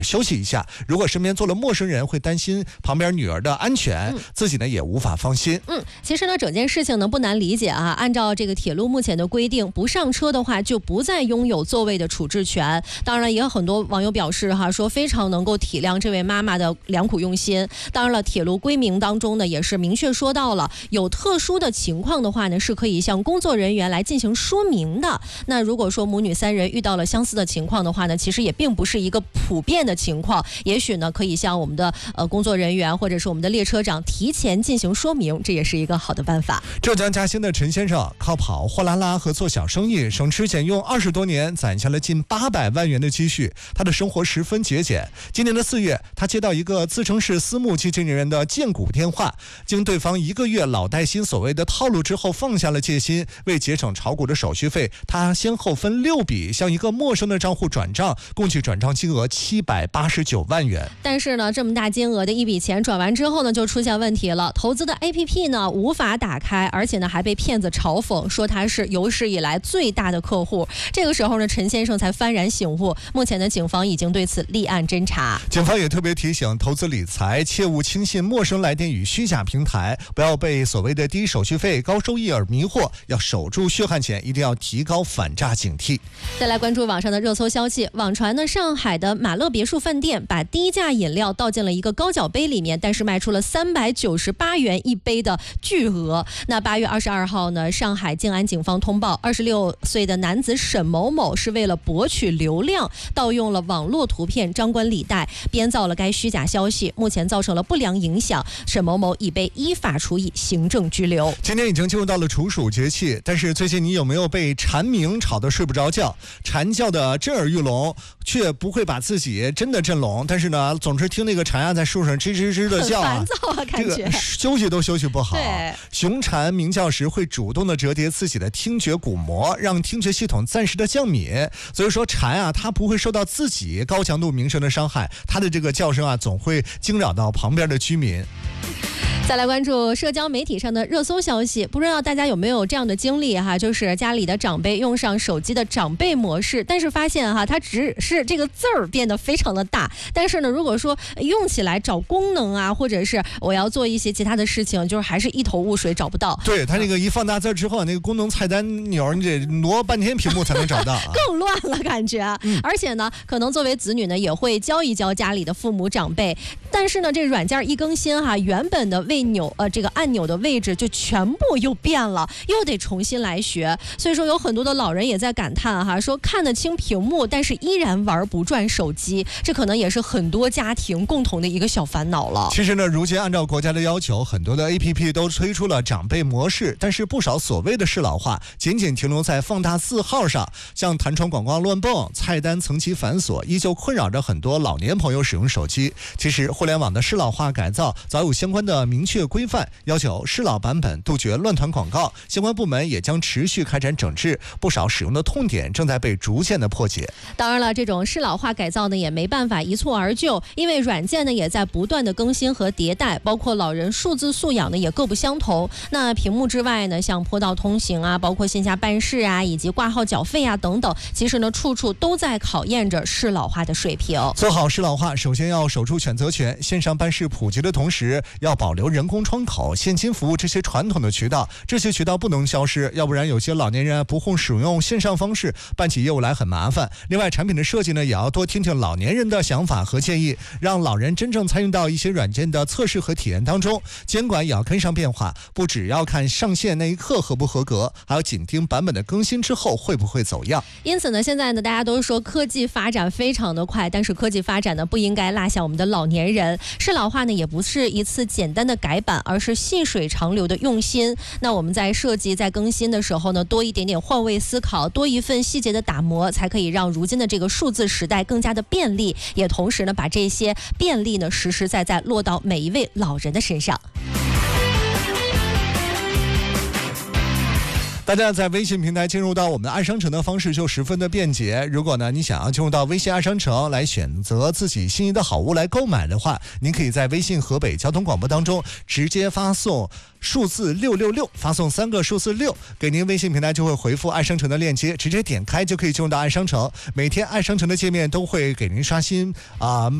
休息一下。如果身边坐了陌生人，会担心旁边女儿的安全，自己呢也无法放心。 其实呢，整件事情呢不难理解啊。按照这个铁路目前的规定，不上车的话就不再拥有座位的处置权。当然了，也有很多网友表示说非常能够体谅这位妈妈的良苦用心。当然了，铁路规明当中呢也是明确说到了，有特殊的情况的话呢，是可以向工作人员来进行说明的。那如果说母女三人遇到了相似的情况的话呢，其实也并不是一个普遍的情况，也许呢可以向我们的工作人员或者是我们的列车长提前进行说明，这也是一个好的办法。 浙江嘉兴的陈先生靠跑货拉拉和做小生意，省吃俭用20多年，攒下了近800万元的积蓄。他的生活十分节俭。今年的4月，他接到一个自称是私募基金人员的荐股电话，经对方1个月老带新所谓的套路之后，放下了戒心。为节省炒股的手续费，他先后分6笔向一个陌生的账户转账，共计转账金额789万元。 但是呢，这么大金额的一笔钱转完之后呢，就出现问题了。投资的 APP 呢无法打开，而且呢还被骗子嘲讽说他是有史以来最大的客户。这个时候呢，陈先生才幡然醒悟。目前呢，警方已经对此立案侦查。 警方也特别提醒，投资理财切勿轻信陌生来电与虚假平台，不要被所谓的低手续费、高收益而迷惑，要守住血汗钱，一定要提高反诈警惕。 再来关注网上的热搜消息，网传呢，上海的马乐别墅饭店把低价饮料倒进了一个高脚杯里面，但是卖出了398元一杯的巨额。那8月22号呢，上海静安警方通报，26岁的男子沈某某是为了博取流量，盗用了网络图片张冠李戴，编造了该虚假消息，目前造成了不良影响，沈某某已被依法处以行政拘留。 今天已经进入到了处暑节气，但是最近你有没有被蝉鸣吵得睡不着觉？蝉叫的震耳欲聋，却不会把自己真的震聋，但是呢，总是听那个蝉在树上吱吱吱的叫很烦躁啊，感觉这个休息都休息不好。雄蝉鸣叫时会主动的折叠自己的听觉鼓膜，让听觉系统暂时的降敏。所以说蝉啊，它不会受到自己高强度鸣声的伤害，它的这个叫声啊，总会惊扰到旁边的居民。 再来关注社交媒体上的热搜消息，不知道大家有没有这样的经历哈？就是家里的长辈用上手机的长辈模式，但是发现它只是这个字儿变得非常的大，但是呢，如果说用起来找功能啊，或者是我要做一些其他的事情，就是还是一头雾水，找不到。 对，它那个一放大字之后，那个功能菜单钮你得挪半天屏幕才能找到更乱了感觉。而且呢，可能作为子女呢，也会教一教家里的父母长辈，但是呢，这软件一更新原本的这个按钮的位置就全部又变了，又得重新来学。所以说有很多的老人也在感叹说看得清屏幕，但是依然玩不转手机，这可能也是很多家庭共同的一个小烦恼了。 其实呢，如今按照国家的要求，很多的 APP 都推出了长辈模式，但是不少所谓的适老化仅仅停留在放大字号上，像弹窗广告乱蹦、菜单层级繁琐，依旧困扰着很多老年朋友使用手机。其实互联网的适老化改造早有相关的明确规范，要求适老版本杜绝乱团广告，相关部门也将持续开展整治，不少使用的痛点正在被逐渐的破解。 当然了，这种适老化改造呢也没办法一蹴而就，因为软件呢也在不断的更新和迭代，包括老人数字素养呢也各不相同。那屏幕之外呢，像坡道通行啊，包括线下办事啊，以及挂号缴费啊等等，其实呢处处都在考验着适老化的水平。 做好适老化，首先要守住选择权，线上办事普及的同时，要保留人工窗口、现金服务这些传统的渠道，这些渠道不能消失，要不然有些老年人不会使用线上方式办起业务来很麻烦。另外，产品的设计呢，也要多听听老年人的想法和建议，让老人真正参与到一些软件的测试和体验当中。监管也要跟上变化，不只要看上线那一刻合不合格，还要紧盯版本的更新之后会不会走样。 因此呢，现在呢，大家都说科技发展非常的快，但是科技发展呢，不应该落下我们的老年人。适老化呢，也不是一次简单的改版，而是细水长流的用心。那我们在设计、在更新的时候呢，多一点点换位思考，多一份细节的打磨，才可以让如今的这个数字时代更加的便利，也同时呢，把这些便利呢，实实在在落到每一位老人的身上。 大家在微信平台进入到我们的爱商城的方式就十分的便捷。如果呢你想要进入到微信爱商城来选择自己心仪的好物来购买的话，您可以在微信河北交通广播当中直接发送数字666，发送3个数字6，给您微信平台就会回复爱商城的链接，直接点开就可以进入到爱商城。每天爱商城的界面都会给您刷新